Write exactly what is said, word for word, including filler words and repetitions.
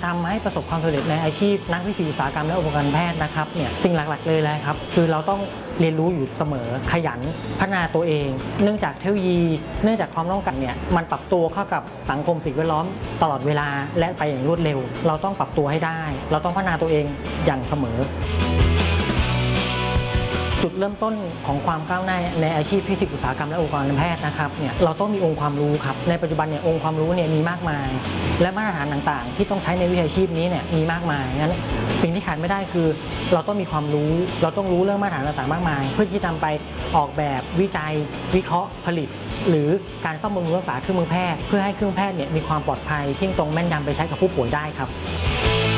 ทำให้ประสบความสำเร็จในอาชีพนักวิทยาอุตสาหกรรมและอุปกรณ์แพทย์นะครับเนี่ยสิ่งหลักๆเลยนะครับคือเราต้องเรียนรู้อยู่เสมอขยันพัฒนาตัวเองเนื่องจากเทคโนโลยีเนื่องจากความต้องการเนี่ยมันปรับตัวเข้ากับสังคมสิ่งแวดล้อมตลอดเวลาและไปอย่างรวดเร็วเราต้องปรับตัวให้ได้เราต้องพัฒนาตัวเองอย่างเสมอจุดเริ่มต้นของความก้าวหน้าในอาชีพฟิสิกส์อุตสาหกรรมและอุปกรณ์การแพทย์นะครับเนี่ยเราต้องมีองค์ความรู้ครับในปัจจุบันเนี่ยองค์ความรู้เนี่ยมีมากมายและมาตรฐานต่างๆที่ต้องใช้ในวิชาชีพนี้เนี่ยมีมากมายงั้นสิ่งที่ขาดไม่ได้คือเราต้องมีความรู้เราต้องรู้เรื่องมาตรฐานต่างๆมากมายเพื่อที่จะนำไปออกแบบวิจัยวิเคราะห์ผลิตหรือการซ่อมบำรุงรักษาเครื่องมือแพทย์เพื่อให้เครื่องแพทย์เนี่ยมีความปลอดภัยเที่ยงตรงแม่นยำไปใช้กับผู้ป่วยได้ครับ